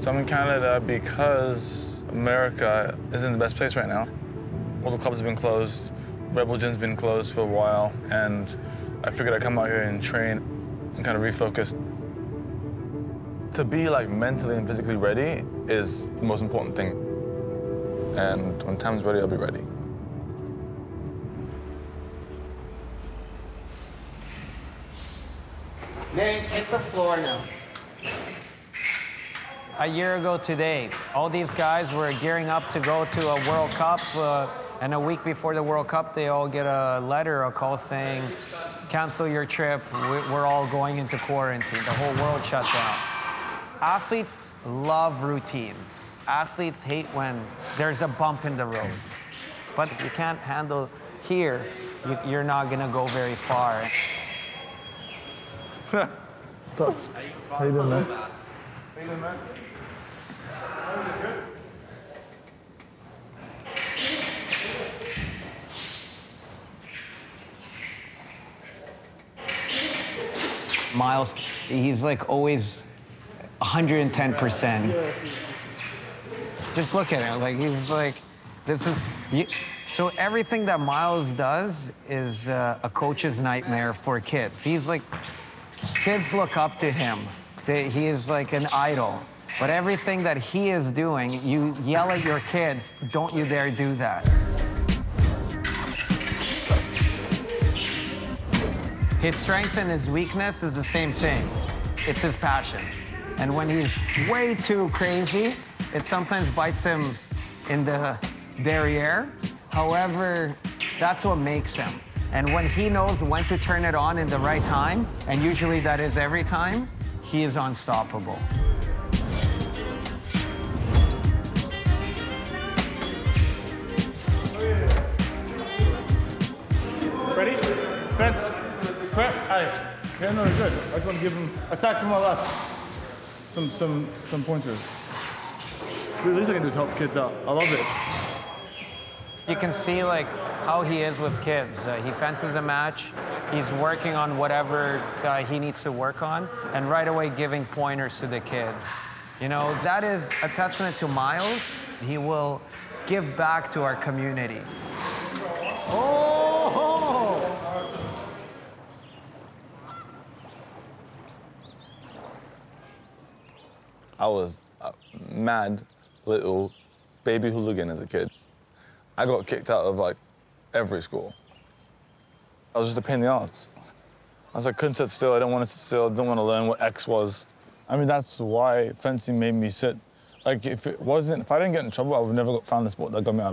So I'm in Canada because America is in the best place right now. All the clubs have been closed. Rebel Gym's been closed for a while, and I figured I'd come out here and train and kind of refocus. To be like mentally and physically ready is the most important thing. And when time's ready, I'll be ready. Then hit the floor now. A year ago today, all these guys were gearing up to go to a World Cup, and a week before the World Cup, they all get a letter, a call saying, cancel your trip, we're all going into quarantine. The whole world shut down. Athletes love routine. Athletes hate when there's a bump in the road. But if you can't handle here, you're not gonna go very far. What's up? How you doing, man? How you doing, man? Miles, he's like always 110%. Just look at him, like he's like, this is, so everything that Miles does is a coach's nightmare for kids. He's like, kids look up to him. He is like an idol. But everything that he is doing, you yell at your kids, don't you dare do that. His strength and his weakness is the same thing. It's his passion. And when he's way too crazy, it sometimes bites him in the derriere. However, that's what makes him. And when he knows when to turn it on in the right time, and usually that is every time, he is unstoppable. Ready? Fence. Prep. Aye. Yeah, no, good. I just want to give him attack to my left. Some pointers. The least I can do is help kids out. I love it. You can see like how he is with kids. He fences a match. He's working on whatever he needs to work on, and right away giving pointers to the kids. You know, that is a testament to Miles. He will give back to our community. Oh! I was a mad little baby hooligan as a kid. I got kicked out of like every school. I was just a pain in the ass. I was like, couldn't sit still, I didn't want to sit still, I didn't want to learn what X was. I mean, that's why fencing made me sit. Like, if I didn't get in trouble, I would never found the sport that got me out of